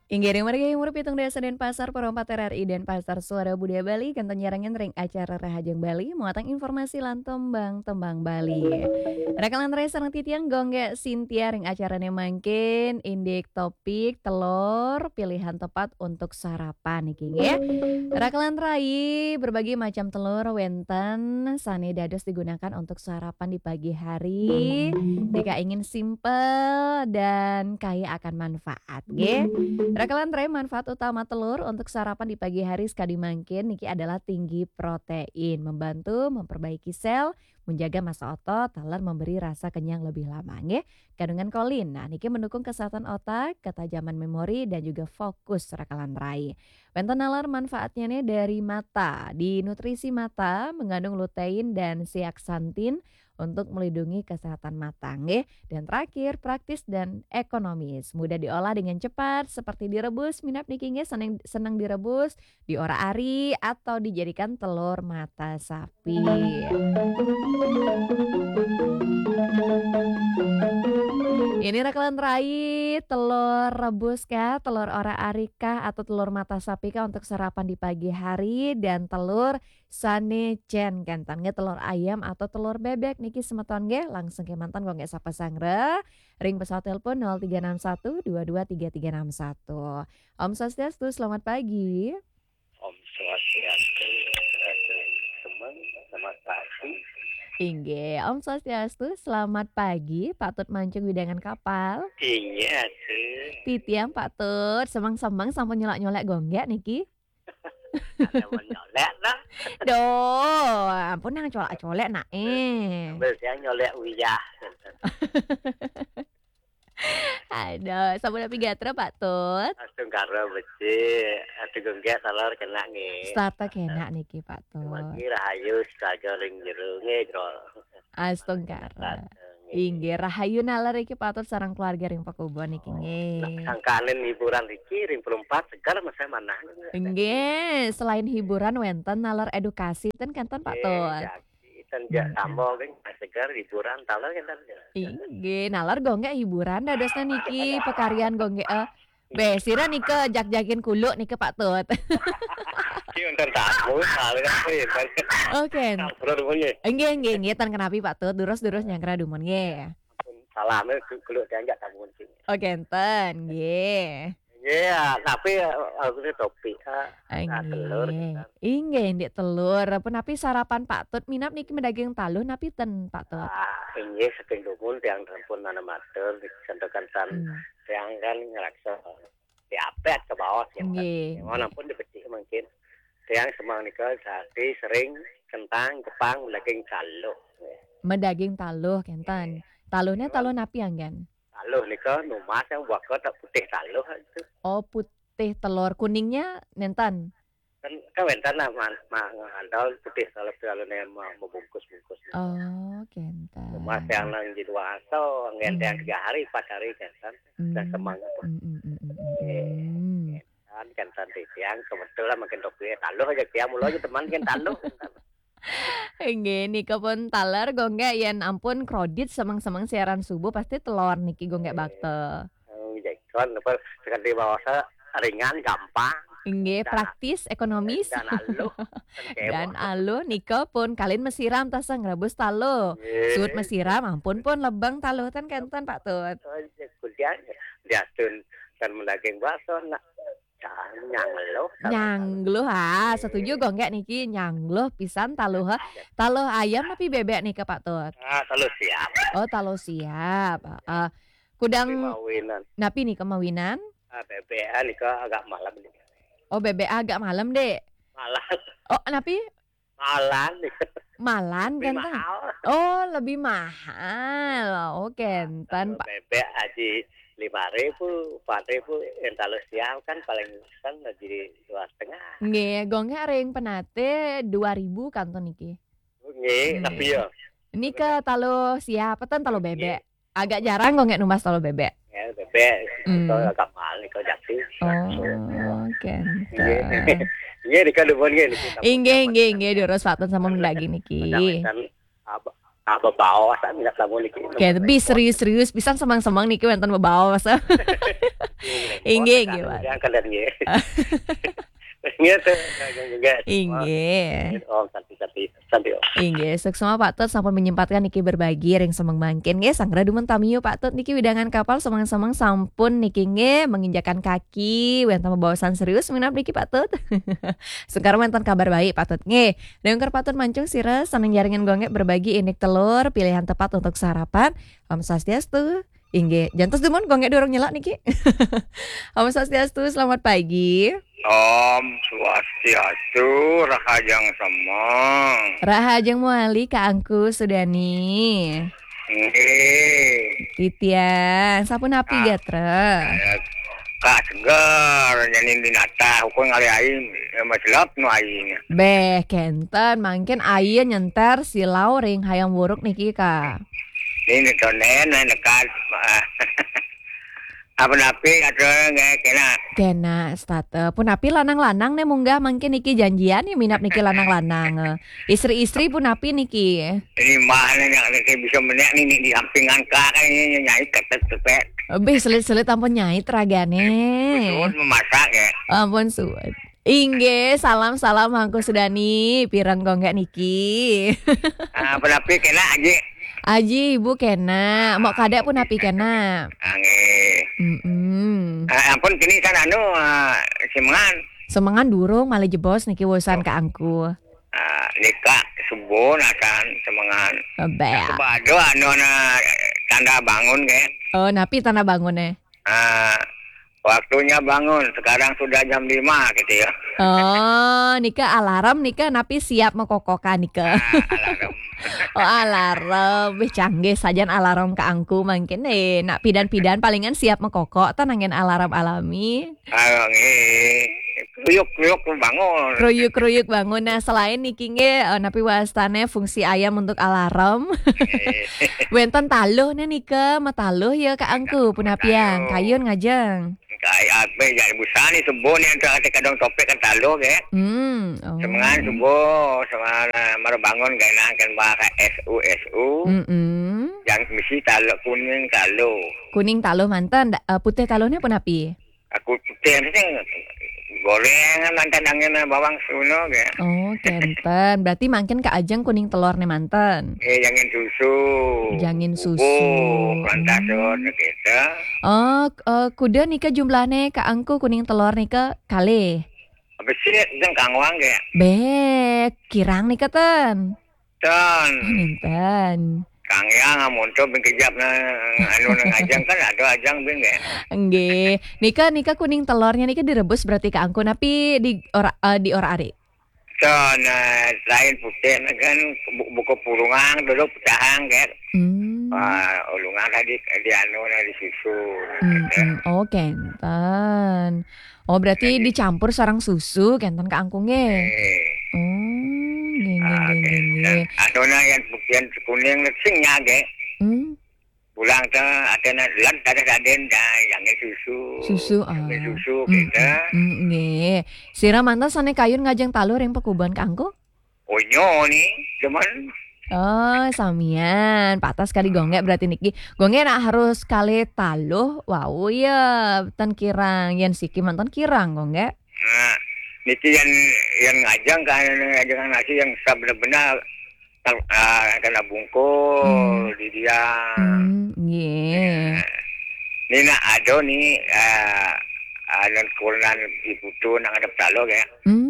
Inggih margi umur pitung dasa Denpasar Porompat RRI Denpasar Suara Budaya Bali kanton nyarangan ring acara Rahajeng Bali muatan informasi lan tembang Bali. Rekalan rai sareng titiang gongge Sintia ring acarane mangkin indik topik telur pilihan tepat untuk sarapan iki nggih. Rakalan rai berbagai macam telur wenten sane dados digunakan untuk sarapan di pagi hari. Jika ingin simple dan kaya akan manfaat nggih. Rakalan tray manfaat utama telur untuk sarapan di pagi hari sekali mangkin niki adalah tinggi protein, membantu memperbaiki sel, menjaga massa otot, talar memberi rasa kenyang lebih lama nggih. Kandungan kolin. Nah, niki mendukung kesehatan otak, ketajaman memori dan juga fokus rakalan rai. Wenten nalar manfaatnya nih dari mata. Di nutrisi mata mengandung lutein dan zeaxanthin untuk melindungi kesehatan mata nggih. Dan terakhir, praktis dan ekonomis. Mudah diolah dengan cepat seperti direbus, minap niki nggih seneng direbus, diora-ari atau dijadikan telur mata sapi. Ini rekalan rai, telur rebus kah, telur ora-ari kah, atau telur mata sapi kah untuk sarapan di pagi hari dan telur sanecen kentan nge telur ayam atau telur bebek niki semeton nge langsung ke mantan kok nggak sapa sangre ring pesawat telepon 0361 223361. Om Swastiastu, selamat pagi. Om Swastiastu, teman, selamat pagi. Inggih, Om Swastiastu, selamat pagi. Pak Tut mancung widangan kapal. Iya tuh. Titiang Pak Tut, semang-semang sampun nyolek-nyolek gonggek niki. Ada nyolek lah. Doh, ampun nang colek-colek nak Biasanya nyolek uyah. Aduh, sampun api gatra Pak Tut. Langsung karo becik, ada genggek salar kena nih. Starta kena niki Pak Tut. Magi rahayu saja ring jero ngejrol. Astungkara. Inggih rahayu nalar iki Pak Tut sareng keluarga ring Pakubon niki nggih. Sangkanen hiburan iki ring perempat segar masa mana. Nggih, selain hiburan wenten nalar edukasi ten kanton Pak Tut. Tenjak tambo kan segar hiburan talar kan. Inggih, nalar gonggek hiburan dadosna niki pekarian gonggek besira nike jak-jakin kuluk nike Pak Tut. Ki untuk tamu salah kan. Oke. Nggih, tan kenapi Pak Tut, durus-durus nyangkra dumun nggih. Salame kuluk dianjak tamu sing. Oke, enten nggih. Iya, tapi aku ini topik telur. Inggih, ndek telur. Penapi sarapan Pak Tut minap niki medaging taluh napi ten Pak Tut. Inggih saking dumun tiang rampun nana matur disentukan tiang kan ngeraksa diapet ke bawah yang manapun dipecik mungkin tiang semang nikah sehari sering kentang kepang medaging taluh. Medaging taluh kentan. Taluhnya taluh napi anggan. Taluh nikah numas yang buat tak putih taluh itu. Oh, putih telur kuningnya nentan. Kan wentan lah mandal putih taluh mau membungkus-bungkus. Oh, kentan. Numas yang nang di dua atau yang 3 hari 4 hari kentan dan semangat. Kentan tiang kebetulan makin topi taluh aja tiang mulu aja teman kan taluh. Nggih nika pun taler gonggek yen ampun krodit semang-semang siaran subuh pasti telur niki gonggek bakte. Kon apa sekali bawasa ringan gampang. Nggih praktis ekonomis. Dan aluh nika pun kalian mesiram tasa ngrebus taluh. Suut mesiram ampun pun lebang taluh ten kenten Pak Tut. Kuliah diatun kan mendaging bakso nak nyangluh setuju gonggek niki nyangluh pisan taluh ayam tapi bebek nih ke Pak Tut. Taluh siap. Oh taluh siap. Kudang napi nih kemawinan. Bebek nih agak malam nih. Oh bebek agak malam dek. Malam. Oh napi? Malam. Malan kan? Oh lebih mahal. Oh kentan Pak. Bebek aji 5.000, 4.000 yang taluh siap kan paling besar jadi 2,5. Nggih, gonggek ring penate 2.000 kanton niki. Nggih, tapi yo. Ini ke taluh siap, peten taluh bebek. Agak jarang gonggek numbas taluh bebek. Ya, bebek itu agak mahal nih kalau jati. Oh, kentan. Nggih, dikadupun nggih. Inggih, durus Pak Tut sama mendaging niki. Apa bawa asa minat lamun iki. Kayak lebih serius-serius pisan semang-semang niki wonten bebaos. Inggih gimana? Yang kalian nggih. Gitu juga. Inggih. Om santi. Inggih, seksama Pak Tut sampun menyempatkan niki berbagi ring semeng mangkin nggih sangra dumen tamiyu Pak Tut niki widangan kapal semang-semang sampun niki nggih menginjakan kaki wenten pembawasan serius minap niki Pak Tut. Sekarang wenten kabar baik Pak Tut nggih. Dengker Pak Tut mancung sires saneng jaringan gongek berbagi inik telur pilihan tepat untuk sarapan. Om Swastiastu. Inggih, jantos dumon gongek dorong nyelak niki. Om Swastiastu, selamat pagi. Om Swastiastu, rahajang semang. Rahajang muali Kak Angku Sudani. Nggih. Titian, sampun api gatra. Kak segar nyanin dinata hukum ngali aing maslap nu aing. Beh, kenten mangkin ayeuna nyenter silau ring hayam wuruk niki Kak. Ini tonen dekat. Apa napi ada nggak kena? Kena state pun api lanang-lanang nih munggah mangkin niki janjian nih minap niki lanang-lanang. Istri-istri pun api niki. Ini mah yang bisa menek nih di sampingan kak ini nyai ketet-ketet. Beh, selit-selit ampun nyai teragane. Suut memasak ya. Ampun suut. Inggih, salam-salam Angku Sudani, pirang gonggak niki. Apa napi kena aja. Aji ibu kena, mau kadek pun api kena. Angge. Ampun kini kan semangan. Semangan durung malah jebos niki wosan ke Angku. Nikah subuh akan semangan. Bea. Bado tanda bangun ke. Oh, napi tanda bangunnya. Waktunya bangun, sekarang sudah jam 5 gitu ya. Oh, nika alarm nika napi siap mekokokan nika. Alarm. Oh, alarm. Beh canggih sajan alarm ke Angku mungkin nak pidan-pidan palingan siap mekokok tanangin alarm alami. Kruyuk bangun. Kruyuk bangun. Nah, selain niki nge napi wastane fungsi ayam untuk alarm. Wenten taluh nih nika, mataluh ya ke Angku punapiang kayun ngajeng. Kayak apa ya busani subuh nih ada kadang topik kan taluh ke. Oh. Semangan subuh sama mar bangun gak nangkan bahasa SU. Yang misi taluh kuning taluh. Kuning taluh mantan putih taluhnya punapi? Aku putih sih goreng mantan angin bawang suno ke. Oh, kenten. Berarti makin ke ajeng kuning telurnya mantan. Jangan susu. Jangan susu. Plantasun gitu. Oh, kuda nika jumlahnya ke Angku kuning telur nika kali. Apa sih jeng kangwang ke? Bek, kirang nika ten. Ten. Ninten. Kang yang muncul kejap ngajang kan ada ajang bin ke. Nggih. Nika kuning telurnya nika direbus berarti ke Angku napi di ora ari. Ten lain putih kan buku purungan dulu pecahan ke. Ulungan tadi di di susu. Oh, kenten. Oh, berarti dicampur sarang susu kenten ke Angkungnya. Oh, geng. Adona yang putih kuning sing nyage. Pulang ke ada lan ada yang susu. Susu kita. Nggih. Sira mantan sane kayun ngajeng talur yang pekuban ke Angku? Oh nih, cuman oh, samian. Patas kali gonggek berarti niki. Gonggek nak harus kali taluh. Wow ya, tan kirang. Yen siki mantan kirang gonggek. Nah, niki yang ngajang kan ngajangan nasi yang benar-benar kena bungkul di dia. Nggih. Ini nak ado nih anon kulan ibu tu nang ada taluh ya.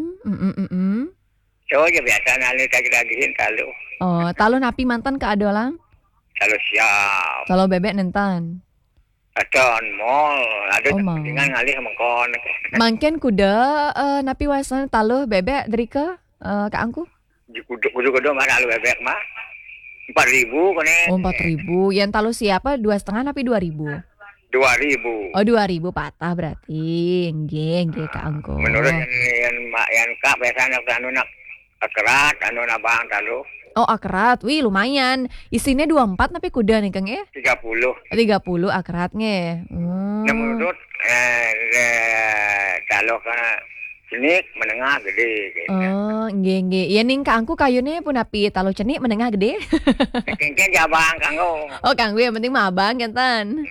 So aja biasa nali tagi-tagihin taluh. Oh, taluh napi mantan ke adolang? Taluh siap. Taluh bebek nentan. Adon mall, ada dengan ngalih mengkon. Mangken kuda napi wasan taluh bebek dari ke Angku? Kudu mah taluh bebek mah 4.000 kene. Oh, 4.000. Yang taluh siapa 2,5 napi 2.000? 2.000. Oh, 2.000 patah berarti. Nggih ke Angku. Menurut yang kak biasanya anu nak akrat anu nabang taluh. Oh, akrat. Wih, lumayan. Isinya 24 tapi kuda nih, Kang ya? 30 akratnya. Nah, menurut taluh kan cenik menengah gede gitu. Oh, nggih. Ya ning kaangku kayune pun api talu cenik menengah gede. Kengken jabang kanggo. Oh, kanggo yang penting mah abang kenten.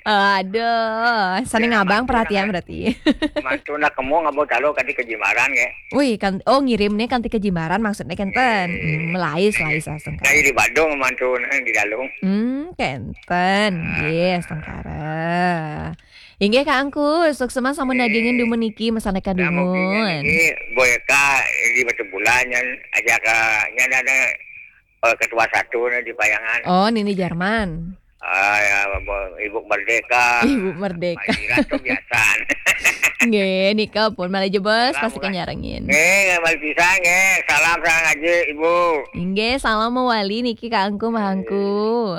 Aduh, saning abang perhatian berarti. Mantuna kemo ngabo talo kadi kejimaran ge. Wih, kan ngirim nih kanti ke Jimbaran maksudnya kenten. Lais aseng. Dari di Bandung mantuna di Galung. Kenten. Yes, tengkara. Inggih Kak Angku, suksema sama dagingin dumun niki mesane kadungun. Ini boyka di batu bulan yang ajak nyana ketua satu di Payangan. Oh, Nini Jerman. Ibu Merdeka. Ibu Merdeka. Itu biasa. Nggih, nikah pun malah jebes pasti kenyarengin. Nggih, mal pisang nggih. Salam sareng aja Ibu. Nggih, salam mewali niki Kak Angku mahangku.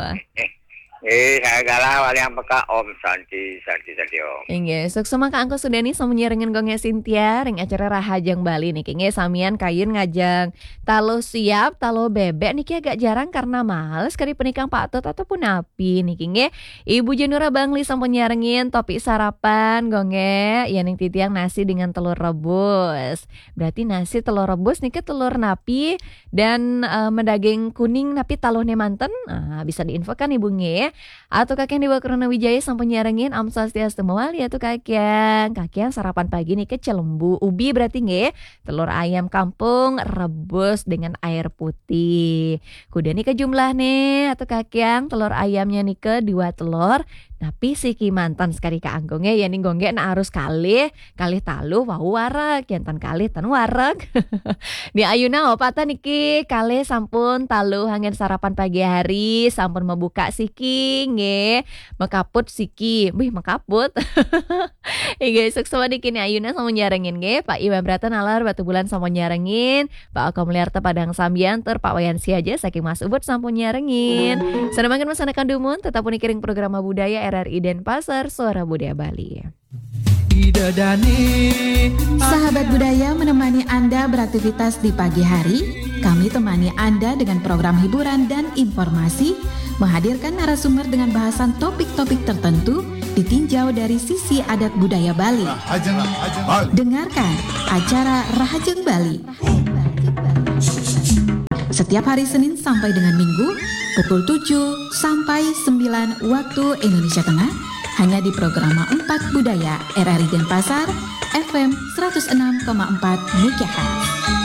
Saya galau wali yang peka Om Santi Om. Inggih, suksema Kak Angku sudah nih sama nyerengin gongnya Cynthia ring acara Rahajang Bali nih. Inggih, samian kayun ngajang talo siap, talo bebek niki agak jarang karena males kari penikang Pak Tut ataupun api niki nggih. Ibu Jenura Bangli sampun nyerengin topik sarapan gongnya ya ning titiang nasi dengan telur rebus. Berarti nasi telur rebus niki telur napi dan mendaging kuning napi talohne manten. Bisa diinfokan Ibu nggih. Atau kakek di Wakrona Wijaya sampun nyarengin Om Swastiastu mewali atau kakek sarapan pagi nih kecelembu ubi berarti nggih telur ayam kampung rebus dengan air putih. Kuda nih ke jumlah nih atau kakek telur ayamnya nih ke 2 telur. Tapi siki mantan sekali Kak Anggongnya ya nih gongge na harus kali talu wau warak yantan kali tan warak. Di ayuna opata niki kali sampun talu hangen sarapan pagi hari sampun membuka siki nge mekaput siki mekaput. Nggih sukses niki nih ayuna sampun nyarengin nge Pak Iwan Brata nalar batu bulan sampun nyarengin Pak Akomliarta Padang Sambian ter Pak Wayansi aja saking Mas Ubud sampun nyarengin. Senemakan masyarakat dumun tetap unikiring program budaya RRI Denpasar Suara Budaya Bali. Sahabat budaya menemani Anda beraktivitas di pagi hari. Kami temani Anda dengan program hiburan dan informasi, menghadirkan narasumber dengan bahasan topik-topik tertentu ditinjau dari sisi adat budaya Bali. Dengarkan acara Rahajang Bali setiap hari Senin sampai dengan Minggu pukul 7 sampai 9 waktu Indonesia Tengah hanya di program 4 Budaya RRI Denpasar FM 106,4 MHz.